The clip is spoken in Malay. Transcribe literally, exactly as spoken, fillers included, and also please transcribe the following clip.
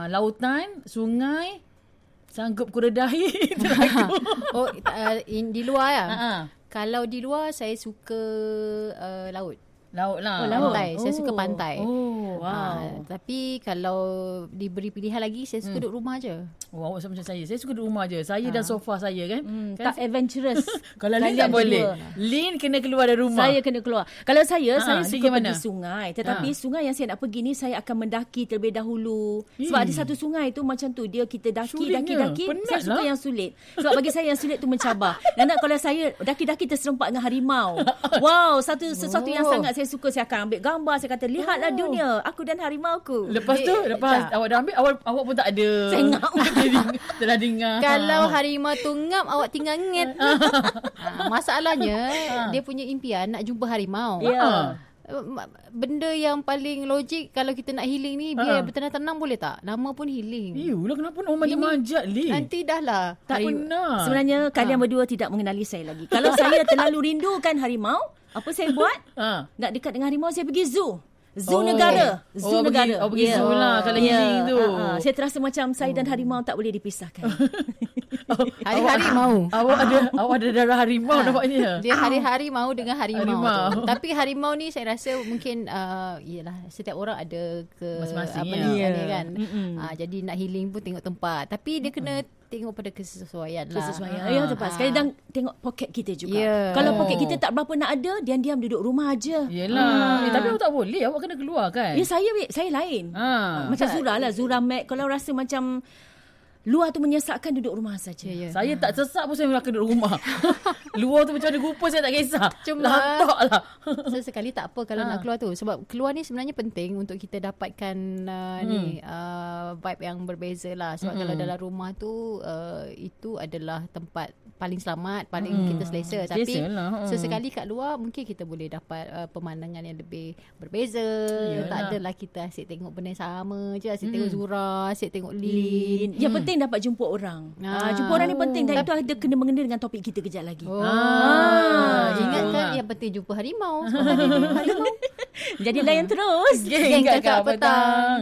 lautan, sungai, sanggup kuredahi. Itu lagu. Oh, uh, in, di luar ya? Ha-ha. Kalau di luar, saya suka uh, laut. Laut lah. Oh, laut. Pantai. Oh. Saya suka pantai. Oh, wow. Uh, tapi kalau diberi pilihan lagi, saya suka Hmm. duduk rumah je. Oh, awak sama macam saya. Saya suka duduk rumah je. Saya Ha. dan sofa saya kan. Hmm, kan? tak adventurous. Kalau Lin Kalian tak boleh. berdua. Lin kena keluar dari rumah. Saya kena keluar. Kalau saya, Ha, saya Lin suka ke mana? pergi sungai. Tetapi Ha. sungai yang saya nak pergi ni, saya akan mendaki terlebih dahulu. Ih. Sebab ada satu sungai tu macam tu. Dia kita daki, Sulitnya. daki, daki. Penat Saya suka lah. yang sulit. Sebab bagi saya yang sulit tu mencabar. Dan nak kalau saya daki-daki terserempak dengan harimau. Wow, satu sesuatu yang Oh. sangat saya suka. Saya akan ambil gambar. Saya kata, lihatlah Oh. dunia. Aku dan harimauku. Lepas tu, Eh, lepas tak. awak dah ambil, awak, awak pun tak ada. Saya ngap. Telah dengar. Kalau harimau tu ngap, awak tinggal nget. ha, masalahnya, dia punya impian nak jumpa harimau. Ya. Uh, Benda yang paling logik kalau kita nak healing ni, biar Ha. bertenang-tenang boleh tak? Nama pun healing. Yulah, kenapa orang manjat-manjat, Lin? Nanti dah lah. Tak Hari- pernah. Sebenarnya kalian berdua tidak mengenali saya lagi. Kalau saya terlalu rindukan harimau, apa saya buat? Ha. Nak dekat dengan harimau, saya pergi zoo. Zoo Oh. negara. Oh, Zoo pergi- negara. oh, pergi Ya. zoo lah kalau Ya. healing tu. Ha, ha. Saya terasa macam saya dan harimau tak boleh dipisahkan. Hari-hari mau. Awak ada awak ada darah harimau Ha. nampaknya. Dia hari-hari mau dengan harimau, Harimau. tu. Tapi harimau ni saya rasa mungkin uh, iyalah setiap orang ada ke Masing-masing, apa ya. ni Ya. ni kan. Mm-mm. Uh, jadi nak healing pun tengok tempat. Tapi dia kena tengok pada kesesuaian lah. Kesesuaian. Ha. Ya, tepat. Sekali dan tengok poket kita juga. Ya. Kalau Oh. poket kita tak berapa nak ada, diam-diam duduk rumah aja. Yelah. Eh, tapi awak tak boleh. Awak kena keluar kan? Ya, saya saya lain. Ha. Macam Zura lah. Zura Mac. Kalau rasa macam luar tu menyesakkan, duduk rumah saja. Ya, ya. Saya tak sesak pun saya akan duduk rumah. Luar tu macam mana rupa saya tak kisah. Cuma- Lantak lah. Sesekali tak apa kalau Ha. nak keluar tu. Sebab keluar ni sebenarnya penting untuk kita dapatkan uh, Hmm. ni uh, vibe yang berbeza lah. Sebab Mm-mm. kalau dalam rumah tu uh, itu adalah tempat paling selamat, paling Hmm. kita selesa. Tapi Selesa lah, ha. sesekali kat luar mungkin kita boleh dapat uh, pemandangan yang lebih berbeza. Yalah. Tak adalah kita asyik tengok benda yang sama je. Asyik Hmm. tengok Zura, asyik tengok Lin. Yang penting dapat jumpa orang. Ah. Ah. Jumpa orang ni penting. Dan itu ada kena mengena dengan topik kita kejap lagi. Oh. Ah. Ingatkan yang penting jumpa harimau. Sebab tadi jumpa harimau. Jadi layan terus. Geng kat Kak Petang.